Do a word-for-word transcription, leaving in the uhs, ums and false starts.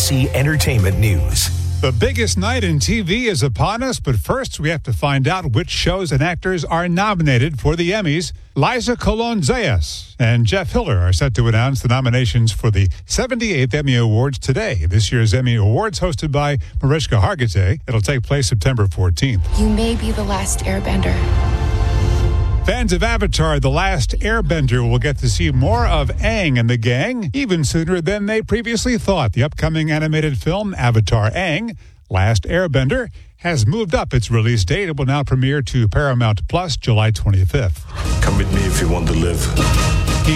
C Entertainment News. The biggest night in T V is upon us, but first we have to find out which shows and actors are nominated for the Emmys. Liza Colon-Zayas and Jeff Hiller are set to announce the nominations for the seventy-eighth Emmy Awards today. This year's Emmy Awards, hosted by Mariska Hargitay. It'll take place September fourteenth. You may be the last airbender. Fans of Avatar: The Last Airbender will get to see more of Aang and the gang even sooner than they previously thought. The upcoming animated film, Avatar: Aang, Last Airbender, has moved up its release date. It will now premiere to Paramount Plus July twenty-fifth. Come with me if you want to live.